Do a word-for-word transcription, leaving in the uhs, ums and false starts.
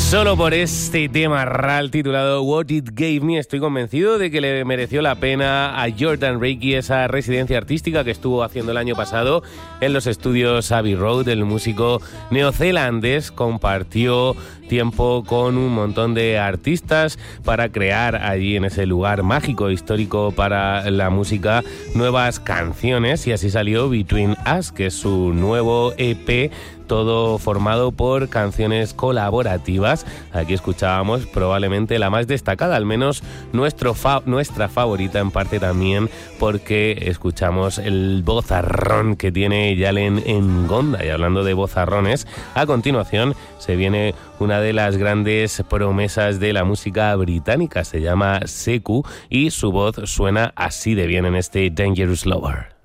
Solo por este tema ral titulado What It Gave Me estoy convencido de que le mereció la pena a Jordan Rakei esa residencia artística que estuvo haciendo el año pasado en los estudios Abbey Road. El músico neozelandés compartió tiempo con un montón de artistas para crear allí en ese lugar mágico histórico para la música nuevas canciones, y así salió Between Us, que es su nuevo E P, todo formado por canciones colaborativas. Aquí escuchábamos probablemente la más destacada, al menos nuestro fa- nuestra favorita en parte también, porque escuchamos el vozarrón que tiene Yalen Ngonda. Y hablando de vozarrones, a continuación se viene una de las grandes promesas de la música británica, se llama Sekou y su voz suena así de bien en este Dangerous Lover.